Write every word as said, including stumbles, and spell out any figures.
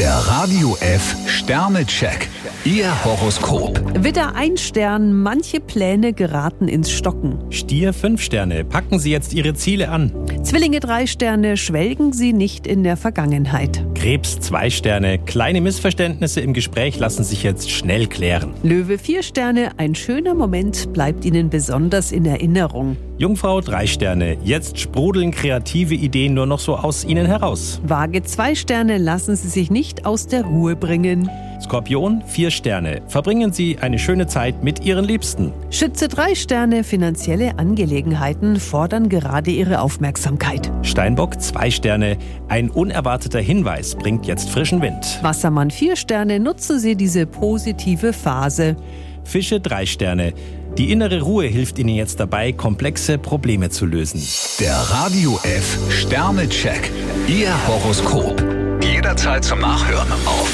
Der Radio F Sternecheck. Ihr Horoskop. Widder ein Stern, manche Pläne geraten ins Stocken. Stier fünf Sterne, packen Sie jetzt Ihre Ziele an. Zwillinge drei Sterne, schwelgen Sie nicht in der Vergangenheit. Krebs zwei Sterne, kleine Missverständnisse im Gespräch lassen sich jetzt schnell klären. Löwe vier Sterne, ein schöner Moment bleibt Ihnen besonders in Erinnerung. Jungfrau drei Sterne, jetzt sprudeln kreative Ideen nur noch so aus Ihnen heraus. Waage zwei Sterne, lassen Sie sich nicht aus der Ruhe bringen. Skorpion vier Sterne, verbringen Sie eine schöne Zeit mit Ihren Liebsten. Schütze drei Sterne, finanzielle Angelegenheiten fordern gerade Ihre Aufmerksamkeit. Steinbock zwei Sterne, ein unerwarteter Hinweis bringt jetzt frischen Wind. Wassermann vier Sterne, nutzen Sie diese positive Phase. Fische drei Sterne, die innere Ruhe hilft Ihnen jetzt dabei, komplexe Probleme zu lösen. Der Radio F Sternecheck. Ihr Horoskop. Jederzeit zum Nachhören auf